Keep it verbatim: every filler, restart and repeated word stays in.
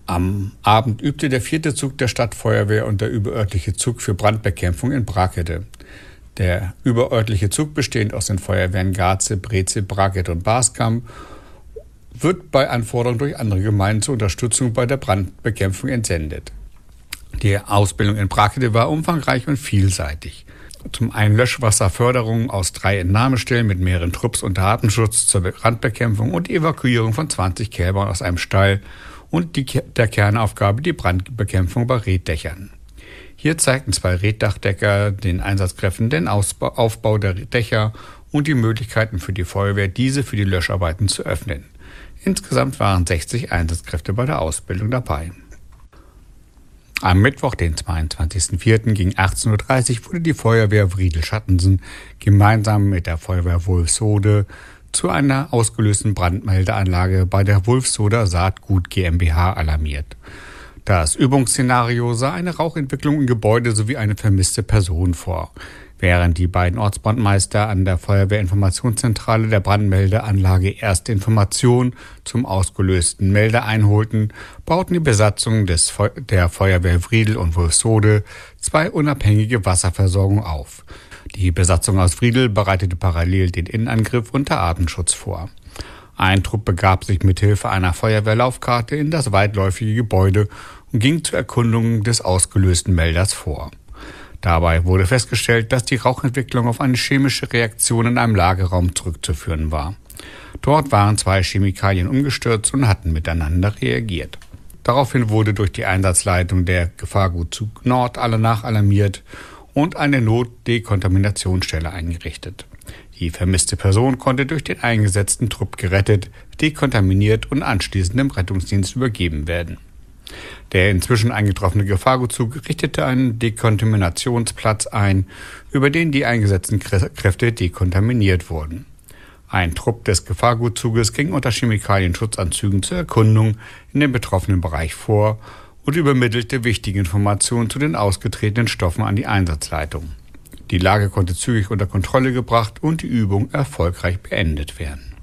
Am Abend übte der vierte Zug der Stadtfeuerwehr und der überörtliche Zug für Brandbekämpfung in Brakede. Der überörtliche Zug, bestehend aus den Feuerwehren Garze, Breze, Brakede und Baskamp, wird bei Anforderung durch andere Gemeinden zur Unterstützung bei der Brandbekämpfung entsendet. Die Ausbildung in Brakede war umfangreich und vielseitig. Zum einen Löschwasserförderung aus drei Entnahmestellen mit mehreren Trupps unter Atemschutz zur Brandbekämpfung und die Evakuierung von zwanzig Kälbern aus einem Stall und die, der Kernaufgabe die Brandbekämpfung bei Reetdächern. Hier zeigten zwei Reetdachdecker den Einsatzkräften den Ausbau, Aufbau der Dächer und die Möglichkeiten für die Feuerwehr, diese für die Löscharbeiten zu öffnen. Insgesamt waren sechzig Einsatzkräfte bei der Ausbildung dabei. Am Mittwoch, den zweiundzwanzigsten vierten gegen achtzehn Uhr dreißig wurde die Feuerwehr Wriedel-Schattensen gemeinsam mit der Feuerwehr Wulfsode zu einer ausgelösten Brandmeldeanlage bei der Wulfsoder Saatgut GmbH alarmiert. Das Übungsszenario sah eine Rauchentwicklung im Gebäude sowie eine vermisste Person vor. Während die beiden Ortsbrandmeister an der Feuerwehrinformationszentrale der Brandmeldeanlage erste Informationen zum ausgelösten Melder einholten, bauten die Besatzungen des Feu- der Feuerwehr Wriedel und Wulfsode zwei unabhängige Wasserversorgungen auf. Die Besatzung aus Wriedel bereitete parallel den Innenangriff unter Atemschutz vor. Ein Trupp begab sich mithilfe einer Feuerwehrlaufkarte in das weitläufige Gebäude und ging zur Erkundung des ausgelösten Melders vor. Dabei wurde festgestellt, dass die Rauchentwicklung auf eine chemische Reaktion in einem Lagerraum zurückzuführen war. Dort waren zwei Chemikalien umgestürzt und hatten miteinander reagiert. Daraufhin wurde durch die Einsatzleitung der Gefahrgutzug Nord alle nachalarmiert und eine Notdekontaminationsstelle eingerichtet. Die vermisste Person konnte durch den eingesetzten Trupp gerettet, dekontaminiert und anschließend dem Rettungsdienst übergeben werden. Der inzwischen eingetroffene Gefahrgutzug richtete einen Dekontaminationsplatz ein, über den die eingesetzten Kräfte dekontaminiert wurden. Ein Trupp des Gefahrgutzuges ging unter Chemikalienschutzanzügen zur Erkundung in dem betroffenen Bereich vor und übermittelte wichtige Informationen zu den ausgetretenen Stoffen an die Einsatzleitung. Die Lage konnte zügig unter Kontrolle gebracht und die Übung erfolgreich beendet werden.